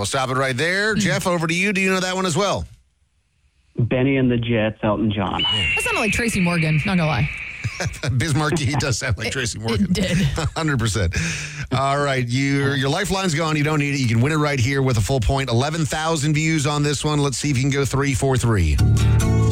we'll stop it right there. Jeff, over to you. Do you know that one as well? Benny and the Jets, Elton John. That sounded like Tracy Morgan, not gonna lie. Bismarcky does sound like Tracy Morgan. It did. 100%. All right, your lifeline's gone. You don't need it. You can win it right here with a full point. 11,000 views on this one. Let's see if you can go 3 for 3.